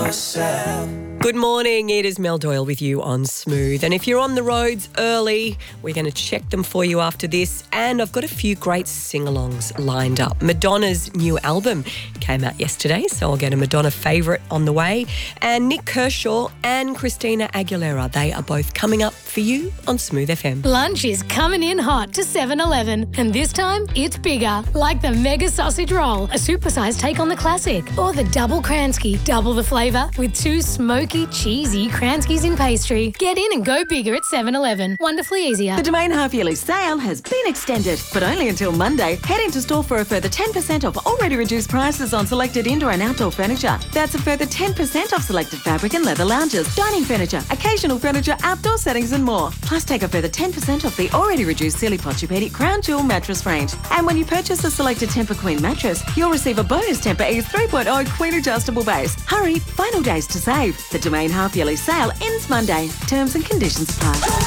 myself. Good morning, it is Mel Doyle with you on Smooth. And if you're on the roads early, we're going to check them for you after this. And I've got a few great sing-alongs lined up. Madonna's new album came out yesterday, so I'll get a Madonna favourite on the way. And Nick Kershaw and Christina Aguilera, they are both coming up for you on Smooth FM. Lunch is coming in hot to 7-Eleven, and this time it's bigger, like the Mega Sausage Roll, a supersized take on the classic, or the Double Kransky, double the flavour with 2 smoky, cheesy Kranskys in pastry. Get in and go bigger at 7-Eleven. Wonderfully easier. The Domain half-yearly sale has been extended, but only until Monday. Head into store for a further 10% off already reduced prices on selected indoor and outdoor furniture. That's a further 10% off selected fabric and leather lounges, dining furniture, occasional furniture, outdoor settings and more. Plus take a further 10% off the already reduced Sealy Posturepedic Crown Jewel mattress range. And when you purchase a selected Tempur Queen mattress, you'll receive a bonus Tempur Ease 3.0 Queen adjustable base. Hurry, final days to save. The Domain half-yearly sale ends Monday. Terms and conditions apply.